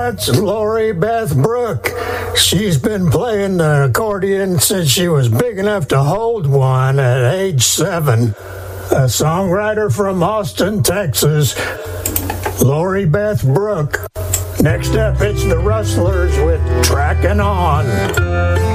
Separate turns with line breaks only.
That's Lori Beth Brooke. She's been playing the accordion since she was big enough to hold one at age 7. A songwriter from Austin, Texas, Lori Beth Brooke. Next up, it's the Rustlers with Tracking On.